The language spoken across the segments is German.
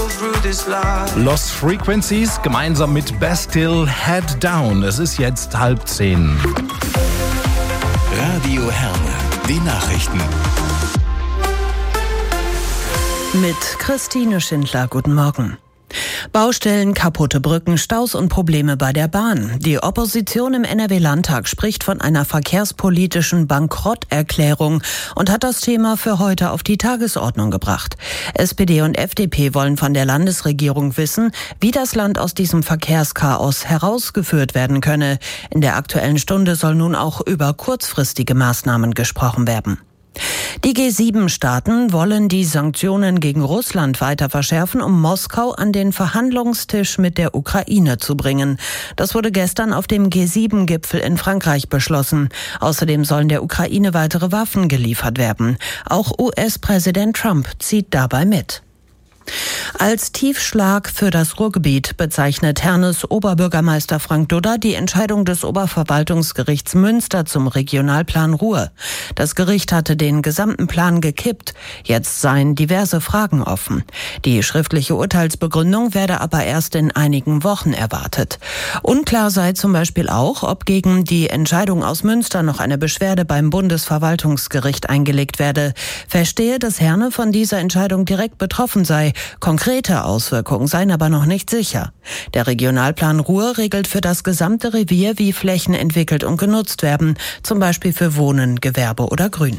Lost Frequencies gemeinsam mit Bastille, Head Down. Es ist jetzt 9:30. Radio Herne, die Nachrichten. Mit Christine Schindler, guten Morgen. Baustellen, kaputte Brücken, Staus und Probleme bei der Bahn. Die Opposition im NRW-Landtag spricht von einer verkehrspolitischen Bankrotterklärung und hat das Thema für heute auf die Tagesordnung gebracht. SPD und FDP wollen von der Landesregierung wissen, wie das Land aus diesem Verkehrschaos herausgeführt werden könne. In der Aktuellen Stunde soll nun auch über kurzfristige Maßnahmen gesprochen werden. Die G7-Staaten wollen die Sanktionen gegen Russland weiter verschärfen, um Moskau an den Verhandlungstisch mit der Ukraine zu bringen. Das wurde gestern auf dem G7-Gipfel in Frankreich beschlossen. Außerdem sollen der Ukraine weitere Waffen geliefert werden. Auch US-Präsident Trump zieht dabei mit. Als Tiefschlag für das Ruhrgebiet bezeichnet Hernes Oberbürgermeister Frank Dudda die Entscheidung des Oberverwaltungsgerichts Münster zum Regionalplan Ruhr. Das Gericht hatte den gesamten Plan gekippt. Jetzt seien diverse Fragen offen. Die schriftliche Urteilsbegründung werde aber erst in einigen Wochen erwartet. Unklar sei zum Beispiel auch, ob gegen die Entscheidung aus Münster noch eine Beschwerde beim Bundesverwaltungsgericht eingelegt werde. Verstehe, dass Herne von dieser Entscheidung direkt betroffen sei. Konkrete Auswirkungen seien aber noch nicht sicher. Der Regionalplan Ruhr regelt für das gesamte Revier, wie Flächen entwickelt und genutzt werden, zum Beispiel für Wohnen, Gewerbe oder Grün.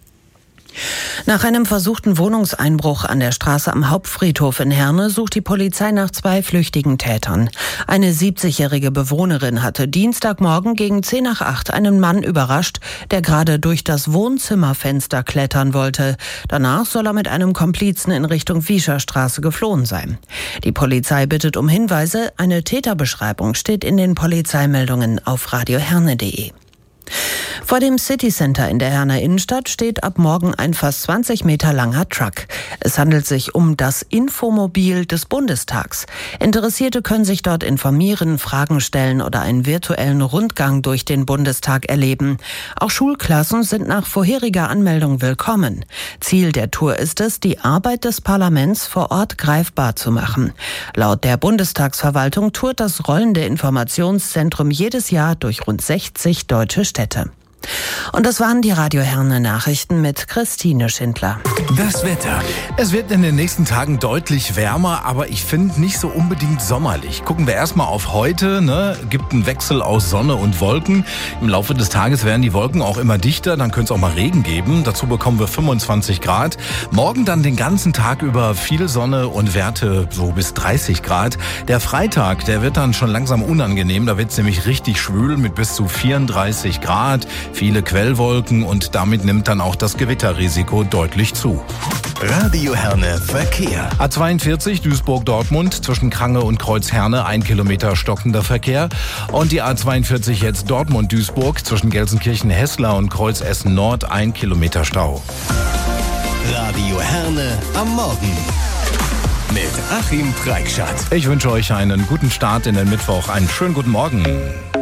Nach einem versuchten Wohnungseinbruch an der Straße am Hauptfriedhof in Herne sucht die Polizei nach 2 flüchtigen Tätern. Eine 70-jährige Bewohnerin hatte Dienstagmorgen gegen 7:50 einen Mann überrascht, der gerade durch das Wohnzimmerfenster klettern wollte. Danach soll er mit einem Komplizen in Richtung Viescherstraße geflohen sein. Die Polizei bittet um Hinweise. Eine Täterbeschreibung steht in den Polizeimeldungen auf radioherne.de. Vor dem Citycenter in der Herner Innenstadt steht ab morgen ein fast 20 Meter langer Truck. Es handelt sich um das Infomobil des Bundestags. Interessierte können sich dort informieren, Fragen stellen oder einen virtuellen Rundgang durch den Bundestag erleben. Auch Schulklassen sind nach vorheriger Anmeldung willkommen. Ziel der Tour ist es, die Arbeit des Parlaments vor Ort greifbar zu machen. Laut der Bundestagsverwaltung tourt das rollende Informationszentrum jedes Jahr durch rund 60 deutsche Städte. Und das waren die Radio Herne Nachrichten mit Christine Schindler. Das Wetter. Es wird in den nächsten Tagen deutlich wärmer, aber ich finde nicht so unbedingt sommerlich. Gucken wir erstmal auf heute, Gibt einen Wechsel aus Sonne und Wolken. Im Laufe des Tages werden die Wolken auch immer dichter, dann könnte es auch mal Regen geben. Dazu bekommen wir 25 Grad. Morgen dann den ganzen Tag über viel Sonne und Werte so bis 30 Grad. Der Freitag, der wird dann schon langsam unangenehm. Da wird es nämlich richtig schwül mit bis zu 34 Grad. Viele Quellwolken und damit nimmt dann auch das Gewitterrisiko deutlich zu. Radio Herne Verkehr. A42 Duisburg-Dortmund zwischen Krange und Kreuz-Herne 1 Kilometer stockender Verkehr. Und die A42 jetzt Dortmund-Duisburg zwischen Gelsenkirchen-Hessler und Kreuz-Essen-Nord 1 Kilometer Stau. Radio Herne am Morgen. Mit Achim Preikschat. Ich wünsche euch einen guten Start in den Mittwoch. Einen schönen guten Morgen.